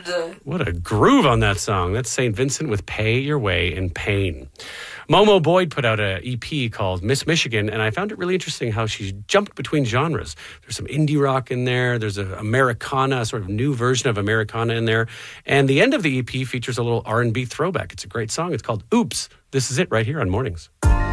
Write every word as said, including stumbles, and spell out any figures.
What a groove on that song. That's Saint Vincent with Pay Your Way in Pain. Momo Boyd put out an E P called Miss Michigan, and I found it really interesting how she jumped between genres. There's some indie rock in there. There's a Americana, a sort of new version of Americana in there. And the end of the E P features a little R and B throwback. It's a great song. It's called Oops. This is it right here on Mornings.